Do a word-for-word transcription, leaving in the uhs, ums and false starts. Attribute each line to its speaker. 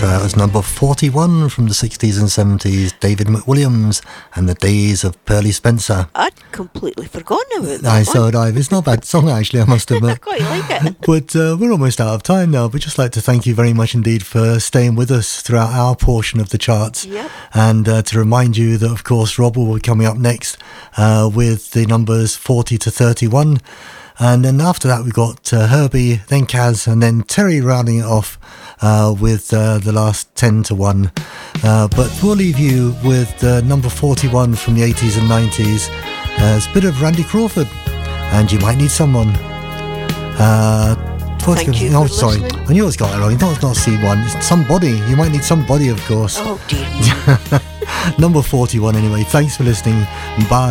Speaker 1: So that was number forty-one from the sixties and seventies, David McWilliams and the Days of Pearly Spencer.
Speaker 2: I'd completely forgotten about that.
Speaker 1: I so had I. It's not a bad song, actually, I must admit.
Speaker 2: I quite like it.
Speaker 1: But uh, we're almost out of time now. We'd just like to thank you very much indeed for staying with us throughout our portion of the charts.
Speaker 2: Yep.
Speaker 1: And uh, to remind you that, of course, Rob will be coming up next uh, with the numbers forty to thirty-one. And then after that, we've got uh, Herbie, then Kaz, and then Terry rounding it off uh, with uh, the last ten to one. Uh, but we'll leave you with uh, number forty-one from the eighties and nineties. Uh, it's a bit of Randy Crawford, and You Might Need Someone. Uh,
Speaker 2: Thank
Speaker 1: gonna,
Speaker 2: you
Speaker 1: oh,
Speaker 2: for
Speaker 1: sorry.
Speaker 2: listening.
Speaker 1: I knew I was got it wrong. No, it's not C one. It's Somebody. You Might Need Somebody, of course.
Speaker 2: Oh, dear.
Speaker 1: Number forty-one, anyway. Thanks for listening. Bye.